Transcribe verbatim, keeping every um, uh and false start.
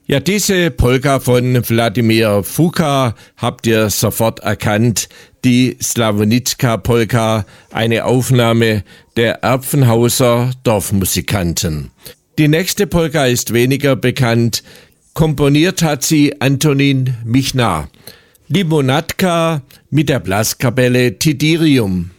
Ja, diese Polka von Wladimir Fuka habt ihr sofort erkannt, die Slawoniczka-Polka, eine Aufnahme der Erpfenhauser Dorfmusikanten. Die nächste Polka ist weniger bekannt, komponiert hat sie Antonin Michna. Limonadka mit der Blaskapelle Tidirium.